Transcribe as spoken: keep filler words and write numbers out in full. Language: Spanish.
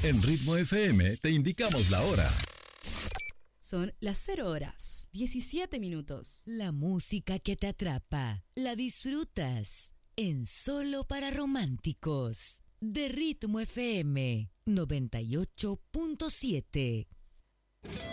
En Ritmo F M te indicamos la hora. Son las cero horas, diecisiete minutos. La música que te atrapa, la disfrutas en Solo para Románticos, de Ritmo F M noventa y ocho punto siete.